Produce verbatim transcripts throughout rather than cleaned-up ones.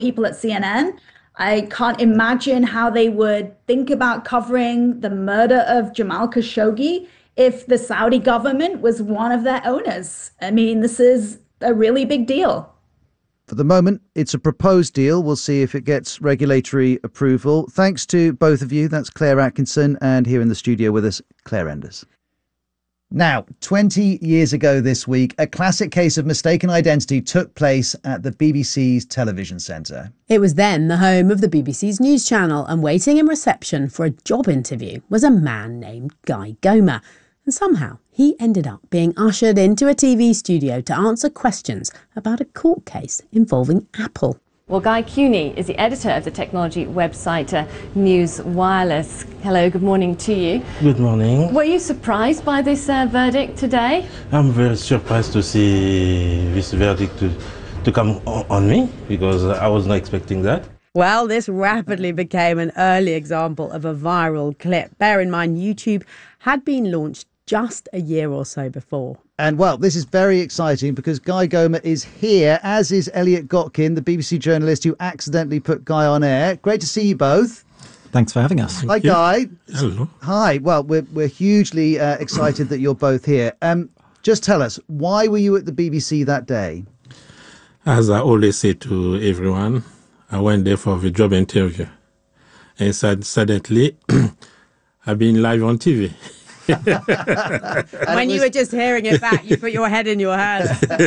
people at C N N. I can't imagine how they would think about covering the murder of Jamal Khashoggi if the Saudi government was one of their owners. I mean, this is a really big deal. For the moment, it's a proposed deal. We'll see if it gets regulatory approval. Thanks to both of you. That's Claire Atkinson, and here in the studio with us, Claire Enders. Now, twenty years ago this week, a classic case of mistaken identity took place at the B B C's television centre. It was then the home of the B B C's news channel, and waiting in reception for a job interview was a man named Guy Gomer. And somehow he ended up being ushered into a T V studio to answer questions about a court case involving Apple. Well, Guy Cuny is the editor of the technology website uh, News Wireless. Hello, good morning to you. Good morning. Were you surprised by this uh, verdict today? I'm very surprised to see this verdict to, to come on, on me, because I was not expecting that. Well, this rapidly became an early example of a viral clip. Bear in mind, YouTube had been launched just a year or so before. And, well, this is very exciting because Guy Gomer is here, as is Elliot Gotkin, the B B C journalist who accidentally put Guy on air. Great to see you both. Thanks for having us. Hi, Guy. Hello. Hi. Well, we're, we're hugely uh, excited that you're both here. Um, just tell us, why were you at the B B C that day? As I always say to everyone, I went there for the job interview. And suddenly, I've been live on T V. When you were just hearing it back, you put your head in your hands.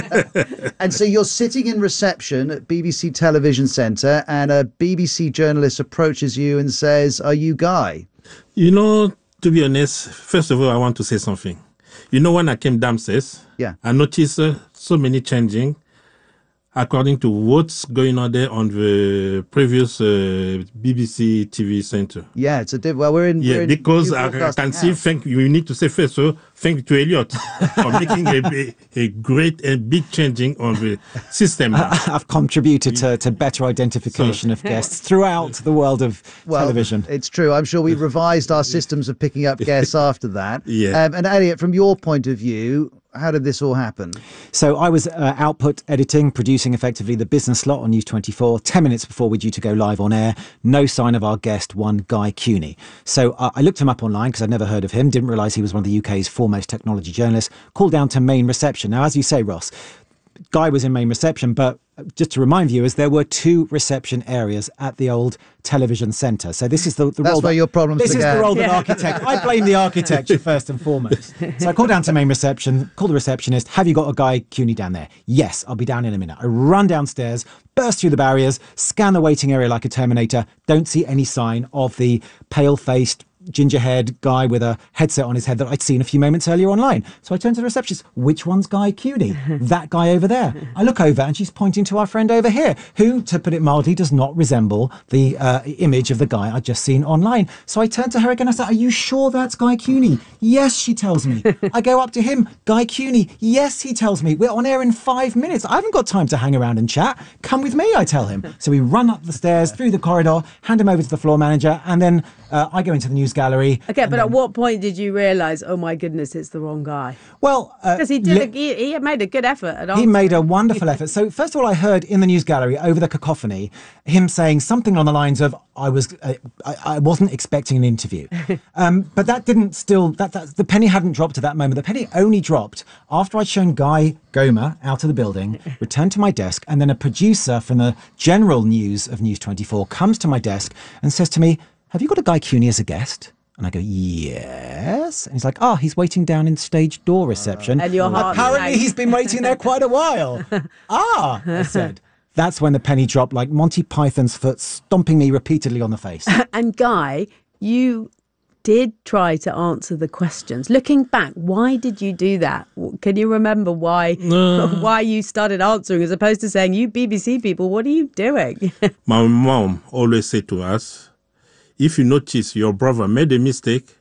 And so you're sitting in reception at B B C Television Centre, and a B B C journalist approaches you and says, "Are you Guy?" You know, to be honest, first of all, I want to say something. You know, when I came downstairs, yeah, I noticed uh, so many changing according to what's going on there on the previous uh, B B C T V center. Yeah, it's a diff- well, we're in. Yeah, we're in because I, I can see. House. Thank you. You need to say first. So thank you to Elliot for making a, a great and big changing on the system. I, I've contributed to, to better identification of guests throughout the world of well, television. It's true. I'm sure we revised our systems of picking up guests after that. Yeah. Um, and Elliot, from your point of view, how did this all happen? So I was uh, output editing, producing effectively the business slot on News twenty-four, ten minutes before we're due to go live on air. No sign of our guest, one Guy Cuny. So uh, I looked him up online because I'd never heard of him, didn't realise he was one of the U K's foremost technology journalists, called down to main reception. Now, as you say, Ross, Guy was in main reception, but just to remind viewers, there were two reception areas at the old television centre. So this is the, the That's role where that, your problems This began. is the role Yeah. of an architect. I blame the architecture first and foremost. So I called down to main reception, called the receptionist. Have you got a Guy Cuny down there? Yes, I'll be down in a minute. I run downstairs, burst through the barriers, scan the waiting area like a Terminator. Don't see any sign of the pale-faced, ginger-haired guy with a headset on his head that I'd seen a few moments earlier online. So I turned to the receptionist. Which one's Guy Cuny? That guy over there. I look over and she's pointing to our friend over here, who, to put it mildly, does not resemble the uh, image of the guy I'd just seen online. So I turned to her again. I said, "Are you sure that's Guy Cuny?" "Yes," she tells me. I go up to him. "Guy Cuny." "Yes," he tells me. "We're on air in five minutes. I haven't got time to hang around and chat. Come with me," I tell him. So we run up the stairs, through the corridor, hand him over to the floor manager, and then uh, I go into the news gallery. Okay, but at what point did you realise, oh my goodness, it's the wrong guy? Well, Because he did, li- a, he, he made a good effort at He answering. made a wonderful effort. So first of all, I heard in the news gallery over the cacophony him saying something on the lines of, "I was, uh, I, I wasn't expecting an interview," um, but that didn't still. That, that the penny hadn't dropped at that moment. The penny only dropped after I'd shown Guy Gomer out of the building, returned to my desk, and then a producer from the general news of News twenty-four comes to my desk and says to me, "Have you got a Guy Cuny as a guest?" And I go, "Yes." And he's like, "Oh, he's waiting down in stage door reception." And your heart Apparently sank. he's been waiting there quite a while. "Ah," I said. That's when the penny dropped, like Monty Python's foot stomping me repeatedly on the face. And Guy, you did try to answer the questions. Looking back, why did you do that? Can you remember why No. why you started answering as opposed to saying, "You B B C people, what are you doing?" My mom always said to us, if you notice your brother made a mistake,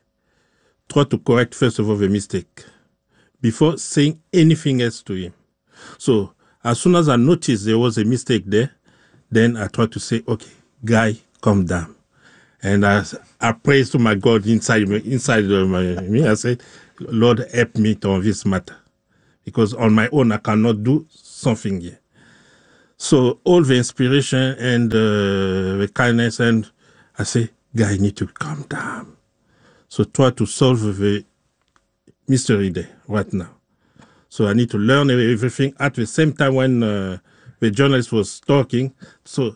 try to correct first of all the mistake before saying anything else to him. So as soon as I noticed there was a mistake there, then I tried to say, "Okay, Guy, calm down." And I, I praise to my God inside me, inside my, me. I said, "Lord, help me on this matter, because on my own I cannot do something here." So all the inspiration and uh, the kindness, and I say, guy, you need to calm down. So try to solve the mystery there right now. So I need to learn everything at the same time when uh, the journalist was talking. So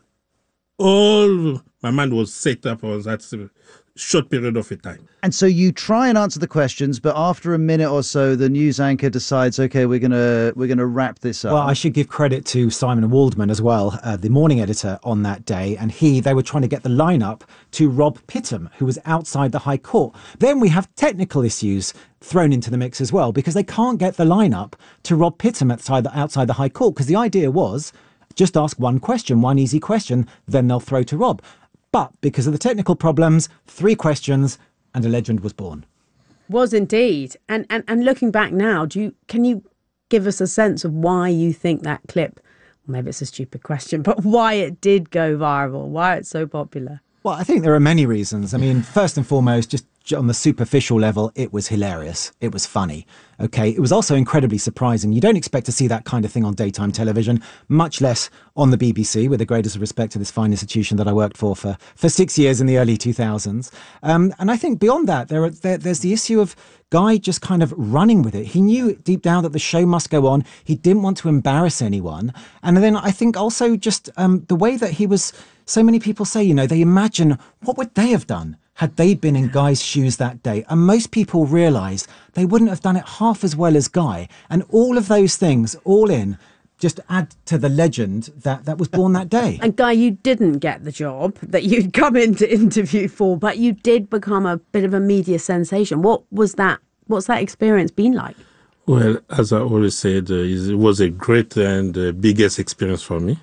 all my mind was set up on that short period of a time. And so you try and answer the questions, but after a minute or so, the news anchor decides, okay, we're gonna we're gonna wrap this up. Well, I should give credit to Simon Waldman as well, uh, the morning editor on that day, and he they were trying to get the lineup to Rob Pittam, who was outside the High Court. Then we have technical issues thrown into the mix as well, because they can't get the lineup to Rob Pittam outside the, outside the High Court, because the idea was just ask one question, one easy question, then they'll throw to Rob. But because of the technical problems, three questions and a legend was born. Was indeed. And, and and looking back now, do you can you give us a sense of why you think that clip, maybe it's a stupid question, but why it did go viral, why it's so popular? Well, I think there are many reasons. I mean, first and foremost, just on the superficial level, it was hilarious. It was funny. Okay. It was also incredibly surprising. You don't expect to see that kind of thing on daytime television, much less on the B B C, with the greatest respect to this fine institution that I worked for for, for six years in the early two thousands. Um, and I think beyond that, there, are, there there's the issue of Guy just kind of running with it. He knew deep down that the show must go on. He didn't want to embarrass anyone. And then I think also just um, the way that he was, so many people say, you know, they imagine what would they have done had they been in Guy's shoes that day. And most people realise they wouldn't have done it half as well as Guy. And all of those things, all in, just add to the legend that, that was born that day. And Guy, you didn't get the job that you'd come in to interview for, but you did become a bit of a media sensation. What was that? What's that experience been like? Well, as I always said, uh, it was a great and uh, biggest experience for me.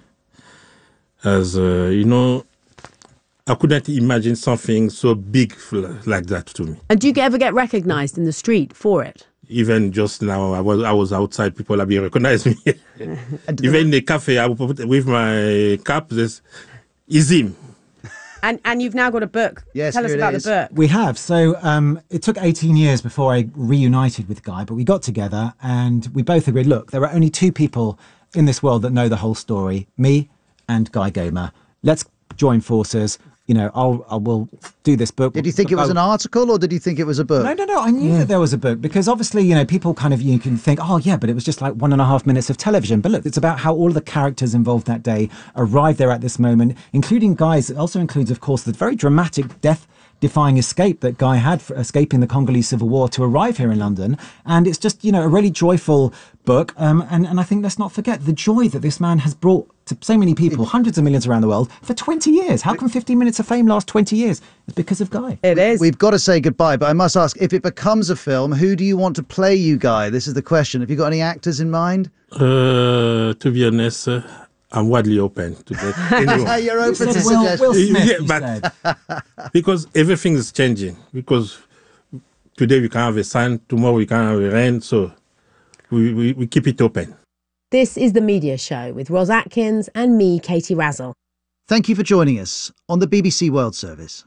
As, uh, you know, I couldn't imagine something so big like that to me. And do you ever get recognised in the street for it? Even just now, I was I was outside, people have been recognized me. Even in the cafe, I would put with my cap, there's is him. And and you've now got a book. Yes, Tell us here it about is. the book. We have. So um, it took eighteen years before I reunited with Guy, but we got together and we both agreed, look, there are only two people in this world that know the whole story, me and Guy Goma. Let's join forces. You know, I'll, I will do this book. Did you think it was an article or did you think it was a book? No, no, no. I knew Yeah. that there was a book because obviously, you know, people kind of, you can think, oh, yeah, but it was just like one and a half minutes of television. But look, it's about how all of the characters involved that day arrived there at this moment, including Guy's. It also includes, of course, the very dramatic death defying escape that Guy had for escaping the Congolese Civil War to arrive here in London. And it's just, you know, a really joyful book. Um, and, and I think let's not forget the joy that this man has brought to so many people, hundreds of millions around the world, for twenty years. How can fifteen minutes of fame last twenty years? It's because of Guy. It is. We've got to say goodbye, but I must ask, if it becomes a film, who do you want to play you, Guy? This is the question. Have you got any actors in mind? Uh, to be honest, uh, I'm widely open to that. Anyone. You're open to Will, Will suggestions. Smith, Yeah, you but- said. Because everything is changing. Because today we can have a sun, tomorrow we can have a rain, so we, we, we keep it open. This is The Media Show with Ros Atkins and me, Katie Razzle. Thank you for joining us on the B B C World Service.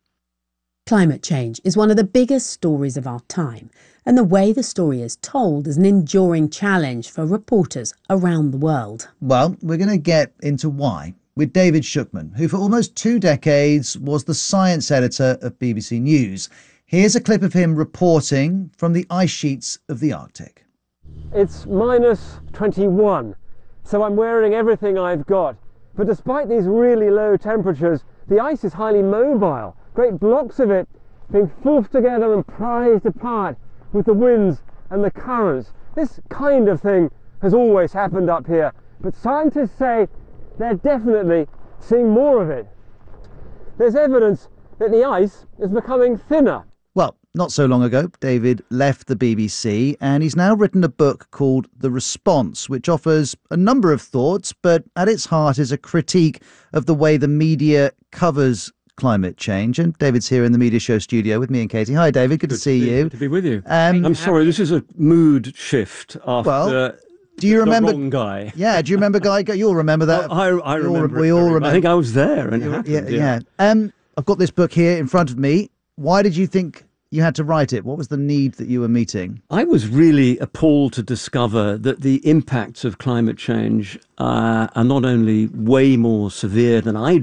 Climate change is one of the biggest stories of our time, and the way the story is told is an enduring challenge for reporters around the world. Well, we're going to get into why with David Shukman, who for almost two decades was the science editor of B B C News. Here's a clip of him reporting from the ice sheets of the Arctic. It's minus twenty-one, so I'm wearing everything I've got. But despite these really low temperatures, the ice is highly mobile. Great blocks of it being forced together and prized apart with the winds and the currents. This kind of thing has always happened up here, but scientists say they're definitely seeing more of it. There's evidence that the ice is becoming thinner. Well, not so long ago, David left the B B C and he's now written a book called The Response, which offers a number of thoughts, but at its heart is a critique of the way the media covers climate change. And David's here in the Media Show studio with me and Katie. Hi, David. Good, Good to see be, you. Good to be with you. Um, I'm sorry, this is a mood shift after Well, do you the remember? wrong guy. Yeah, do you remember Guy? You'll remember that. I, I We all- remember. we it all very well. remember. I think I was there and it Yeah, happened. yeah. Um, I've got this book here in front of me. Why did you think you had to write it? What was the need that you were meeting? I was really appalled to discover that the impacts of climate change uh, are not only way more severe than I